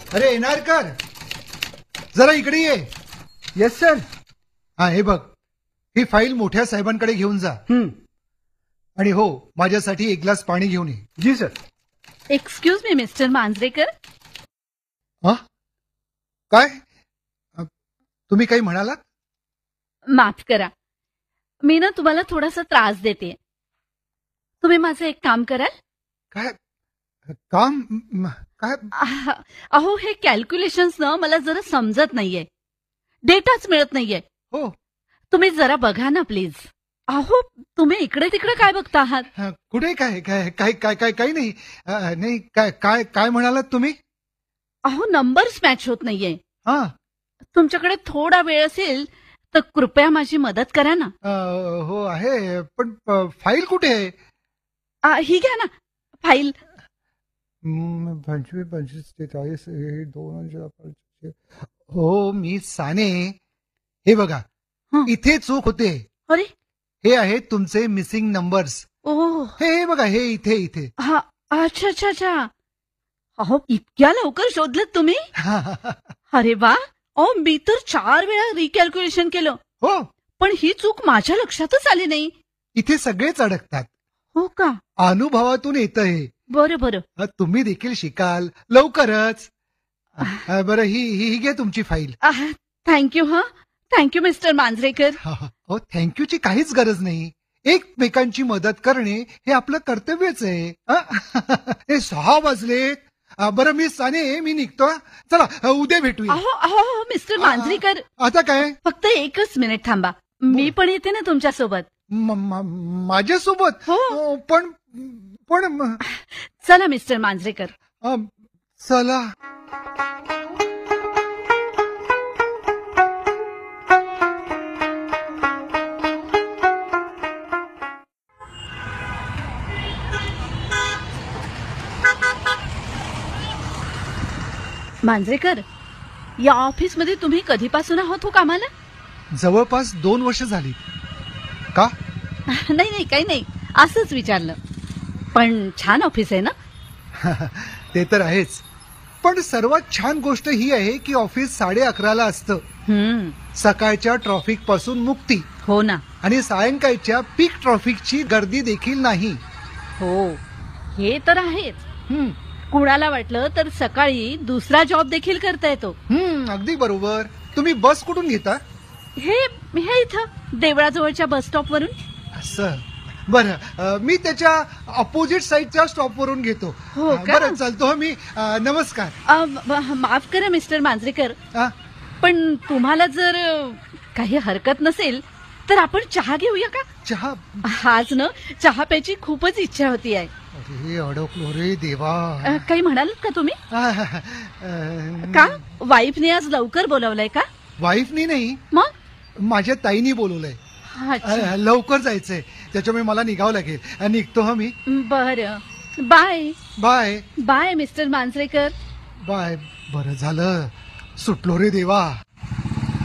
अरे एनारकर, जरा इकडे ये. Yes sir. हा, हे बघ, ही फाईल मोठ्या साहेबांकडे घेऊन जा. आणि हो, माझ्यासाठी एक ग्लास पाणी घेऊन ये. जी sir. Excuse me mister Manjrekar. हा, काय तुम्ही काही म्हणालात? माफ करा, मी ना तुम्हाला थोडासा त्रास देते. तुम्ही माझं एक काम कराल? काय काम? काय? अहो, हे कॅल्क्युलेशन्स ना मला जरा समजत नाहीये, डेटाच मिळत नाहीये. हो. तुम्ही जरा बघा ना प्लीज. अहो, तुम्ही इकडे तिकडे काय बघता आहात? कुठे काय काय काय काय काय काही नाही. नाही, काय काय काय म्हणालात तुम्ही? अहो, नंबर्स मॅच होत नाहीये. हा. तुमच्याकडे थोडा वेळ असेल तर कृपया माझी मदत करा ना. हो आहे, पण फाईल कुठे आहे? ही घ्या ना फाईल. 25, 25, 43, 2025. हो, मी साने. हे बघा, इथे चूक होते. अरे, हे आहेत तुमचे मिसिंग नंबर्स. ओह, हे बघा, हे इथे इथे. हा, अच्छा अच्छा अच्छा. अहो, इतक्या लवकर शोधलत तुम्ही? अरे वा. अहो, मी तर 4 वेळा रिकॅल्क्युलेशन केलं. हो, पण ही चूक माझ्या लक्षातच आली नाही. इथे सगळेच अडकतात. हो का? अनुभवातून येतं हे. बरं बरं. तुम्ही देखील शिकाल लवकरच. बरं, ही घ्या तुमची फाईल. थँक्यू. हा, थँक्यू मिस्टर मांजरेकर. हो, थँक्यूची काहीच गरज नाही. एकमेकांची मदत करणे हे आपलं कर्तव्यच आहे. हे 6 वाजलेत. बरं, मी साने, मी निघतो. चला, उद्या भेटूया. अहो अहो मिस्टर मांजरेकर, आता काय? फक्त एकच मिनिट थांबा. मी पण येते ना तुमच्या सोबत. माझ्यासोबत? हो. पण चला मिस्टर मांजरेकर. चला. मांजरेकर, या ऑफिसमध्ये तुम्ही कधीपासून आहोत हो कामाला? जवळपास 2 वर्ष झाली. का? नाही नाही, काही नाही, असंच विचारलं. पण छान ऑफिस आहे ना? ते तर आहेच, पण सर्वात छान गोष्ट ही आहे की ऑफिस 11:30ला असतं. सकाळच्या ट्रॉफिक पासून मुक्ती. हो ना. आणि सायंकाळच्या पीक ट्रॉफिकची गर्दी देखील नाही. हो, हे तर आहेच. कुणाला वाटलं तर सकाळी दुसरा जॉब देखील करता येतो. अगदी बरोबर. तुम्ही बस कुठून घेता? हे इथं देवळाजवळच्या बस स्टॉप वरून. असं. बरं, मी त्याच्या अपोजिट साईडच्या स्टॉप वरून घेतो. हो का? बरं, चालतो मी. नमस्कार. माफ करा मिस्टर मांजरेकर, पण तुम्हाला जर काही हरकत नसेल तर आपण चहा घेऊया का? चहा? आज ना चहा प्यायची खूपच इच्छा होती आहे. अरे, अडकलो रे देवा. काही म्हणालात का तुम्ही? का वाईफने आज लवकर बोलवलंय का? वाईफनी नाही, मग माझ्या ताईनी बोलवलंय. लवकर जायचंय, त्याच्यामुळे मला निघावं लागेल. निघतो हा मी. बरं, bye. Bye bye mister Manjrekar. Bye. बरं झालं, सुटलो रे देवा.